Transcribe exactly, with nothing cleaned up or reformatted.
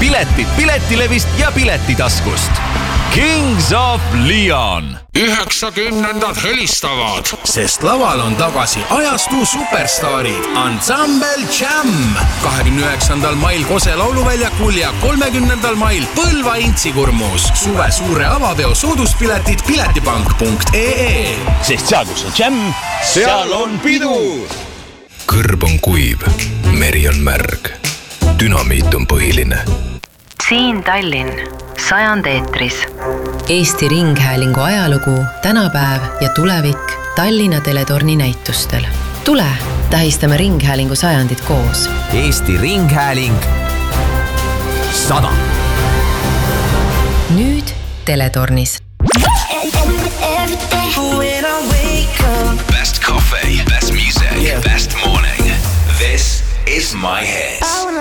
Piletid Piletilevist ja Piletitaskust. Kings of Leon. üheksakümnendad helistavad, sest laval on tagasi ajastu superstaarid Ensemble Jam. kahekümne üheksandal mail Kose lauluväljakul ja kolmekümnendal mail Põlva Intsikurmus. Suve suure avapeo sooduspiletid piletipank punkt ee. Sest seal, kus on Jam, seal on pidu. Kõrb on kuiv, meri on märg. Dünamiit on põhiline. Siin Tallinn, sajand eetris. Eesti Ringhäälingu ajalugu, tänapäev ja tulevik Tallinna Teletorni näitustel. Tule, tähistame Ringhäälingu sajandit koos. Eesti Ringhääling sada. Nüüd Teletornis. Best coffee, best music, best morning. This is my hits.